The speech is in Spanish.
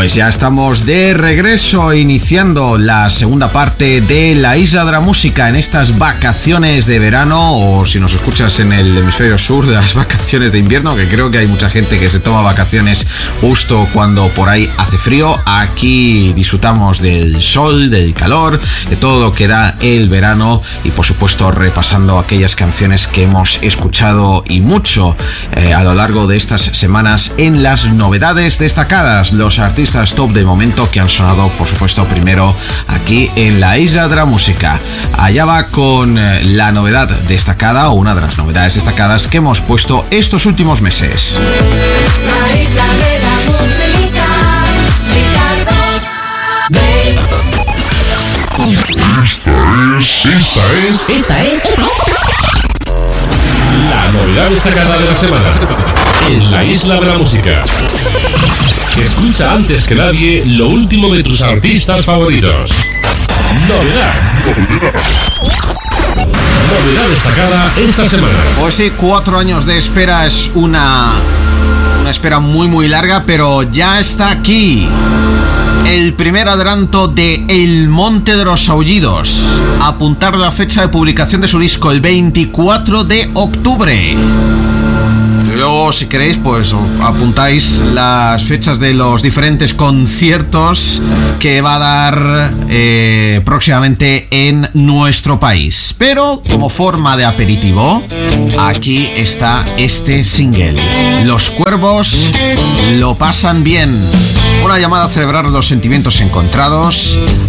Pues ya estamos de regreso, iniciando la segunda parte de La Isla de la Música en estas vacaciones de verano, o si nos escuchas en el hemisferio sur, de las vacaciones de invierno, que creo que hay mucha gente que se toma vacaciones justo cuando por ahí hace frío. Aquí disfrutamos del sol, del calor, de todo lo que da el verano y por supuesto repasando aquellas canciones que hemos escuchado y mucho a lo largo de estas semanas en las novedades destacadas, los artistas top de momento que han sonado por supuesto primero aquí en La Isla de la Música. Allá va con la novedad destacada, o una de las novedades destacadas que hemos puesto estos últimos meses. La Isla de la Música, Ricardo. Esta es la novedad destacada de la semana en La Isla de la Música. Escucha antes que nadie lo último de tus artistas favoritos. Novedad destacada esta semana. Pues sí, 4 años de espera es una espera muy larga, pero ya está aquí el primer adelanto de El Monte de los Aullidos. Apuntar la fecha de publicación de su disco, el 24 de octubre. Luego, si queréis, pues apuntáis las fechas de los diferentes conciertos que va a dar próximamente en nuestro país. Pero, como forma de aperitivo, aquí está este single. Los cuervos lo pasan bien. Una llamada a celebrar los sentimientos encontrados